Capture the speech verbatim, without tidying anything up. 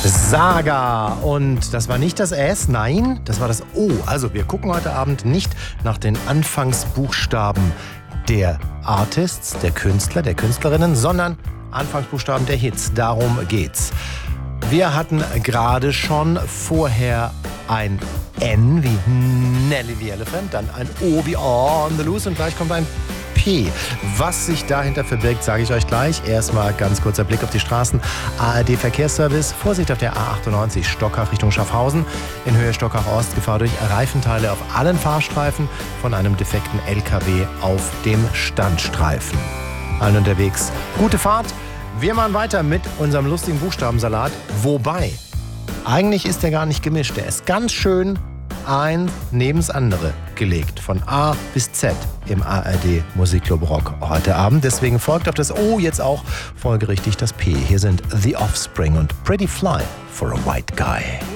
Saga. Und das war nicht das S, nein, das war das O. Also wir gucken heute Abend nicht nach den Anfangsbuchstaben der Artists, der Künstler, der Künstlerinnen, sondern Anfangsbuchstaben der Hits. Darum geht's. Wir hatten gerade schon vorher ein N wie Nelly the Elephant, dann ein O wie On the Loose und gleich kommt ein P. Was sich dahinter verbirgt, sage ich euch gleich. Erstmal ganz kurzer Blick auf die Straßen. A R D Verkehrsservice. Vorsicht auf der A achtundneunzig Stockach Richtung Schaffhausen. In Höhe Stockach Ost Gefahr durch Reifenteile auf allen Fahrstreifen von einem defekten L K W auf dem Standstreifen. Allen unterwegs. Gute Fahrt. Wir machen weiter mit unserem lustigen Buchstabensalat. Wobei, eigentlich ist der gar nicht gemischt. Der ist ganz schön ein neben das andere gelegt. Von A bis Z im A R D Musikclub Rock heute Abend. Deswegen folgt auf das O jetzt auch folgerichtig das P. Hier sind The Offspring und Pretty Fly for a White Guy.